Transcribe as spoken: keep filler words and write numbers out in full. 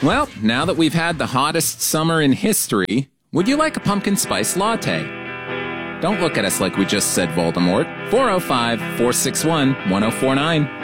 Well, now that we've had the hottest summer in history, would you like a pumpkin spice latte? Don't look at us like we just said Voldemort. four oh five, four six one, one oh four nine.